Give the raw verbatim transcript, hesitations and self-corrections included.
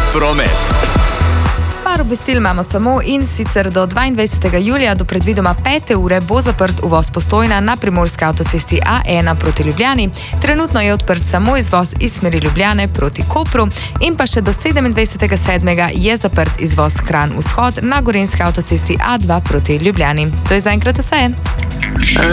promet. Par obvestil imamo samo, in sicer do dvaindvajsetega julija do predvidoma pete ure bo zaprt uvoz Postojna na primorski avtocesti A ena proti Ljubljani. Trenutno je odprt samo izvoz iz smeri Ljubljane proti Kopru in pa še do sedemindvajsetega sedmega je zaprt izvoz Kranj vzhod na gorenjski avtocesti A dva proti Ljubljani. To je zaenkrat vse.